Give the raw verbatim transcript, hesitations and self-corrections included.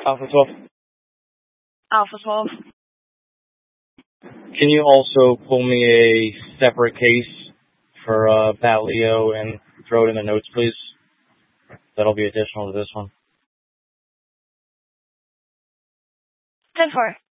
Alpha twelve. Alpha twelve. Can you also pull me a separate case for uh, Bat Leo and throw it in the notes, please? That'll be additional to this one. ten four.